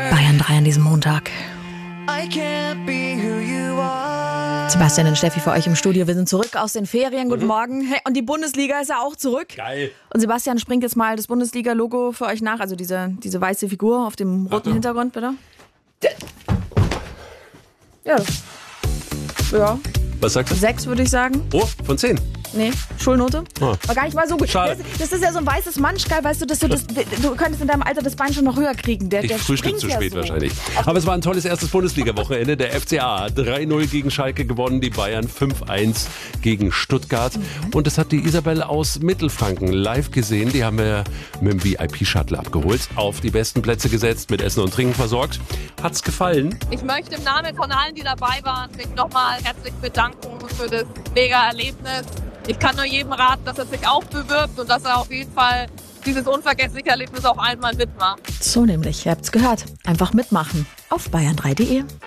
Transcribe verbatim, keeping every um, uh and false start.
Bayern drei an diesem Montag. Sebastian und Steffi für euch im Studio. Wir sind zurück aus den Ferien. Guten mhm. Morgen. Hey, und die Bundesliga ist ja auch zurück. Geil. Und Sebastian springt jetzt mal das Bundesliga-Logo für euch nach. Also diese, diese weiße Figur auf dem roten Achtung. Hintergrund, bitte. Ja. Ja. Was sagst du? Sechs, würde ich sagen. Oh, von zehn. Nee, Schulnote. Oh. War gar nicht mal so gut. Das, das ist ja so ein weißes Manschgeil, weißt du, dass du das, du könntest in deinem Alter das Bein schon noch höher kriegen. Der, ich der frühstück zu ja spät so. wahrscheinlich. Aber es war ein tolles erstes Bundesliga-Wochenende. Der F C A drei null gegen Schalke gewonnen, die Bayern fünf eins gegen Stuttgart. Mhm. Und das hat die Isabel aus Mittelfranken live gesehen. Die haben wir mit dem V I P-Shuttle abgeholt, auf die besten Plätze gesetzt, mit Essen und Trinken versorgt. Hat's gefallen? Ich möchte im Namen von allen, die dabei waren, mich nochmal herzlich bedanken für das mega Erlebnis. Ich kann nur jedem raten, dass er sich auch bewirbt und dass er auf jeden Fall dieses unvergessliche Erlebnis auch einmal mitmacht. So nämlich, ihr habt's gehört. Einfach mitmachen auf bayern drei punkt de.